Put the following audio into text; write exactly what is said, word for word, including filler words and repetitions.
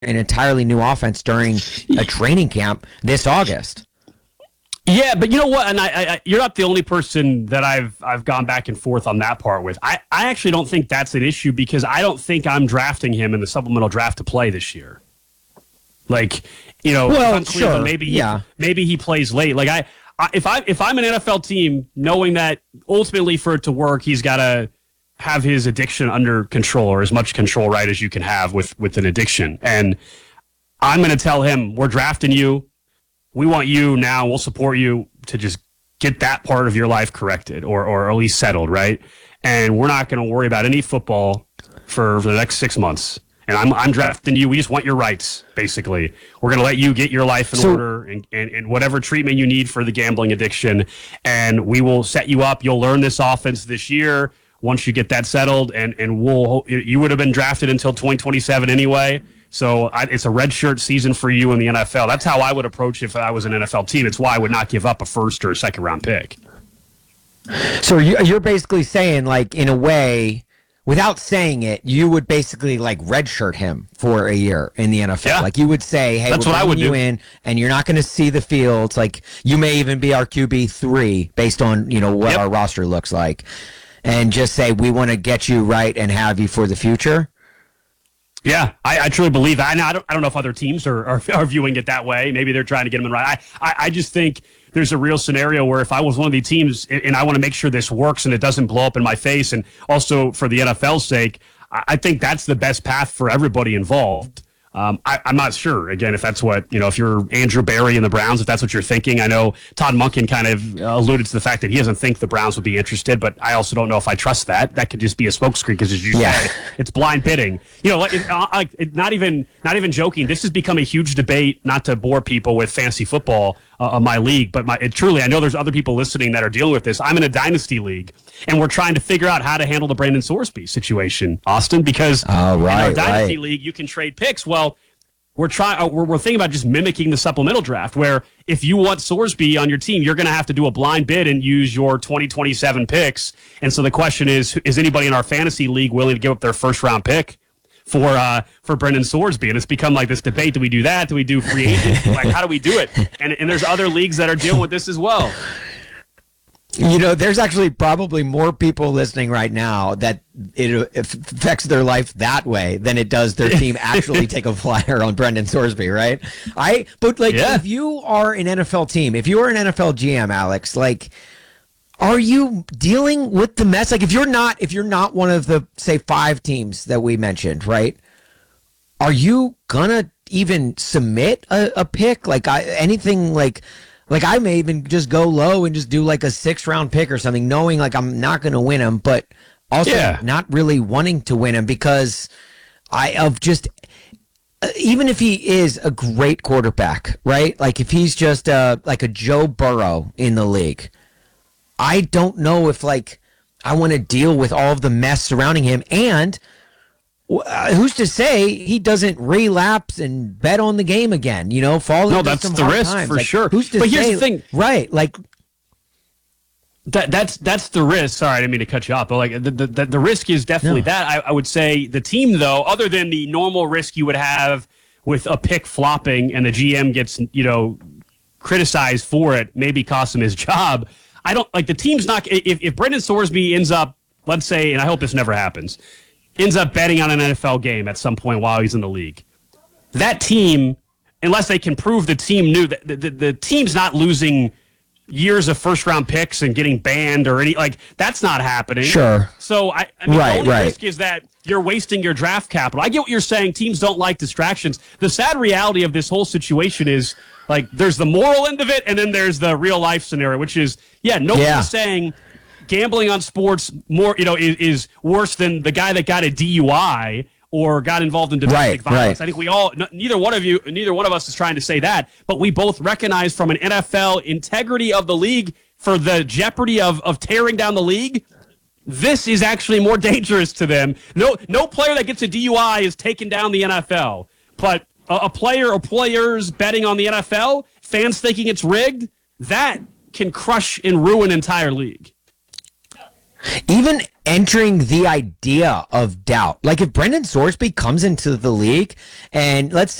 an entirely new offense during a training camp this August. Yeah, but you know what? And I, I, you're not the only person that I've I've gone back and forth on that part with. I, I actually don't think that's an issue because I don't think I'm drafting him in the supplemental draft to play this year. Like, you know, well, sure. maybe he, yeah. maybe he plays late. Like I, I if I if I'm an N F L team, knowing that ultimately for it to work, he's got to have his addiction under control or as much control right as you can have with with an addiction. And I'm going to tell him, we're drafting you. We want you now. We'll support you to just get that part of your life corrected or or at least settled, right? And we're not going to worry about any football for, for the next six months. And I'm I'm drafting you. We just want your rights, basically. We're going to let you get your life in so, order and, and, and whatever treatment you need for the gambling addiction. And we will set you up. You'll learn this offense this year once you get that settled. And, and we'll you would have been drafted until twenty twenty-seven anyway. So I, it's a redshirt season for you in the N F L. That's how I would approach it if I was an N F L team. It's why I would not give up a first or a second round pick. So you're basically saying, like, in a way, without saying it, you would basically like redshirt him for a year in the N F L. Yeah. Like you would say, hey, That's we're what I would bringing you do. in and you're not going to see the field. Like you may even be our Q B three based on, you know, what Yep. our roster looks like. And just say, we want to get you right and have you for the future. Yeah, I, I truly believe that. I don't, I don't know if other teams are, are, are viewing it that way. Maybe they're trying to get him in right. I, I, I just think there's a real scenario where if I was one of the teams and I want to make sure this works and it doesn't blow up in my face, and also for the N F L's sake, I think that's the best path for everybody involved. Um, I, I'm not sure, again, if that's what, you know, if you're Andrew Berry and the Browns, if that's what you're thinking. I know Todd Monken kind of uh, alluded to the fact that he doesn't think the Browns would be interested, but I also don't know if I trust that. That could just be a smokescreen because, as you Yeah. said, it's blind bidding. You know, like, it, uh, like it, not even not even joking. This has become a huge debate, not to bore people with fantasy football uh, of my league, but my it, truly, I know there's other people listening that are dealing with this. I'm in a dynasty league, and we're trying to figure out how to handle the Brandon Sorsby situation, Austin, because Oh, in right, our dynasty right. league, you can trade picks. Well, We're trying. We're, we're thinking about just mimicking the supplemental draft, where if you want Sorsby on your team, you're going to have to do a blind bid and use your twenty twenty-seven picks. And so the question is: is anybody in our fantasy league willing to give up their first round pick for uh, for Brendan Sorsby? And it's become like this debate: do we do that? Do we do free agents? Like, how do we do it? And and there's other leagues that are dealing with this as well. You know, there's actually probably more people listening right now that it affects their life that way than it does their team actually take a flyer on Brendan Sorsby, right? I but like Yeah. if you are an N F L team, if you are an N F L G M, Alex, like are you dealing with the mess? Like if you're not if you're not one of the say five teams that we mentioned, right? Are you gonna even submit a, a pick? Like I, anything like Like I may even just go low and just do like a six round pick or something, knowing like I'm not going to win him, but also Yeah. not really wanting to win him because I of just uh, even if he is a great quarterback, right? Like if he's just uh, like a Joe Burrow in the league, I don't know if like I want to deal with all of the mess surrounding him. And Uh, who's to say he doesn't relapse and bet on the game again? You know, fall No, into that's some the hard risk times. for Like, sure. Who's to But say, here's the thing, right? Like That that's that's the risk. Sorry, I didn't mean to cut you off, but like the the, the risk is definitely No. that. I, I would say the team, though, other than the normal risk you would have with a pick flopping and the G M gets you know criticized for it, maybe cost him his job. I don't like the team's not. If if Brendan Sorsby ends up, let's say, and I hope this never happens, ends up betting on an N F L game at some point while he's in the league, that team, unless they can prove the team knew that the, the, the team's not losing years of first round picks and getting banned or any like that's not happening. Sure. So I, I mean, Right, the only right. risk is that you're wasting your draft capital. I get what you're saying. Teams don't like distractions. The sad reality of this whole situation is like there's the moral end of it, and then there's the real life scenario, which is yeah, nobody's Yeah. saying gambling on sports more you know is, is worse than the guy that got a D U I or got involved in domestic Right, violence. right. I think we all, n- neither one of you, neither one of us is trying to say that, but we both recognize from an N F L integrity of the league for the jeopardy of, of tearing down the league, this is actually more dangerous to them. No, no player that gets a D U I is taking down the N F L, but a, a player or players betting on the N F L, fans thinking it's rigged, that can crush and ruin an entire league. even entering the idea of doubt. Like if Brendan Sorsby comes into the league and let's